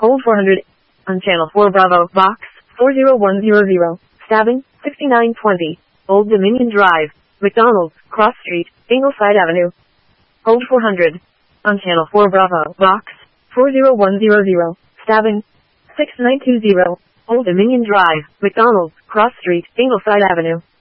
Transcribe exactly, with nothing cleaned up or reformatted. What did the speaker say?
Hold four hundred. On channel four Bravo, box four zero one zero zero. Stabbing, sixty-nine twenty. Old Dominion Drive, McDonald's, Cross Street, Ingleside Avenue. Hold four hundred. On channel four Bravo, box four zero one zero zero. Stabbing, six nine two zero. Old Dominion Drive, McDonald's, Cross Street, Ingleside Avenue.